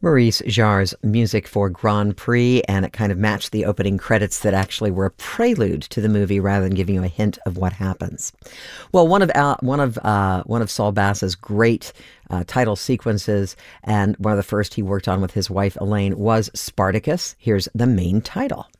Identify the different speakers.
Speaker 1: Maurice Jarre's music for Grand Prix, and it kind of matched the opening credits that actually were a prelude to the movie rather than giving you a hint of what happens. Well, one of Saul Bass's great title sequences, and one of the first he worked on with his wife Elaine, was Spartacus. Here's the main title.